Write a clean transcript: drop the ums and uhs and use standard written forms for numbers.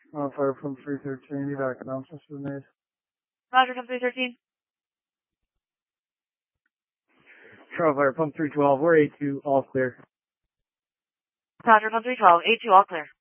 Fire from 313, evac announcements to the made. Roger, come 313. Charles Fire, pump 312, we're A2, all clear. Roger, pump 312, A2, all clear.